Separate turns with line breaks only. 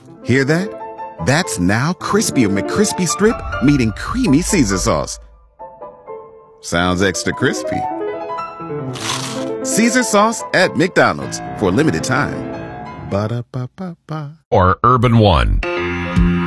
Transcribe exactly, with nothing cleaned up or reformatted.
Hear that? That's now crispy McCrispy Strip meeting creamy Caesar sauce. Sounds extra crispy. Caesar sauce at McDonald's for a limited time. Ba-da-ba-ba-ba.
Or Urban One.